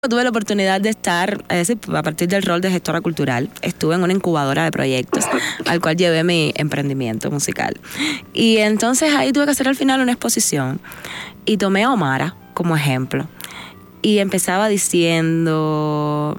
Tuve la oportunidad de estar, a partir del rol de gestora cultural, estuve en una incubadora de proyectos al cual llevé mi emprendimiento musical. Y entonces ahí tuve que hacer al final una exposición y tomé a Omara como ejemplo. Y empezaba diciendo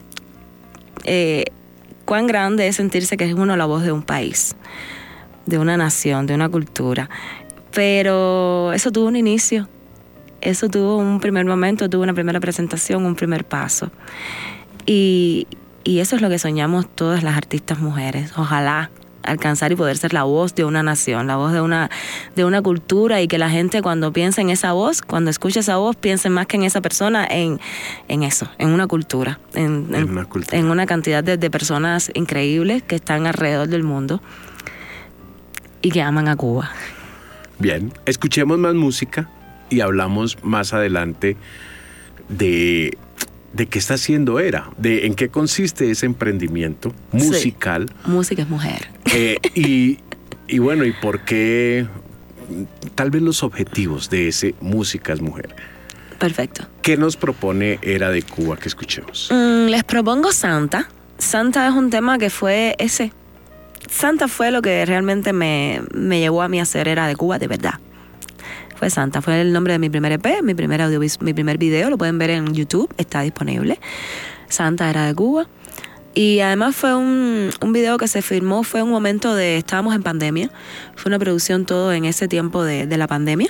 cuán grande es sentirse que es uno la voz de un país, de una nación, de una cultura. Pero eso tuvo un inicio. Eso tuvo un primer momento, tuvo una primera presentación, un primer paso. Y eso es lo que soñamos todas las artistas mujeres. Ojalá alcanzar y poder ser la voz de una nación, la voz de una cultura, y que la gente cuando piense en esa voz, cuando escuche esa voz, piense más que en esa persona, en eso, en una cultura, en una cantidad de personas increíbles que están alrededor del mundo y que aman a Cuba. Bien, escuchemos más música y hablamos más adelante de qué está haciendo Era, de en qué consiste ese emprendimiento musical. Sí, música es mujer. Y bueno, y por qué, tal vez los objetivos de ese Música es Mujer. Perfecto. ¿Qué nos propone Era de Cuba que escuchemos? Les propongo Santa. Santa es un tema que fue Santa fue lo que realmente me llevó a mí a hacer Era de Cuba de verdad. Fue Santa, fue el nombre de mi primer EP, mi primer video, lo pueden ver en YouTube, está disponible. Santa Era de Cuba. Y además fue un video que se filmó, fue un momento estábamos en pandemia, fue una producción todo en ese tiempo de la pandemia.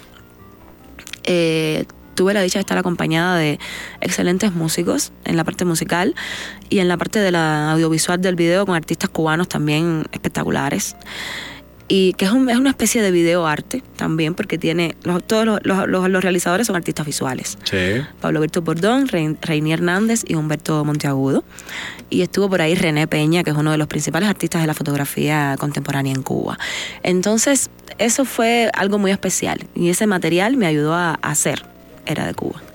Tuve la dicha de estar acompañada de excelentes músicos en la parte musical y en la parte de la audiovisual del video con artistas cubanos también espectaculares. Y que es una especie de video arte también, porque tiene todos los realizadores son artistas visuales. Sí. Pablo Virtus Bordón, Reini Hernández y Humberto Monteagudo. Y estuvo por ahí René Peña, que es uno de los principales artistas de la fotografía contemporánea en Cuba. Entonces, eso fue algo muy especial. Y ese material me ayudó a hacer Era de Cuba.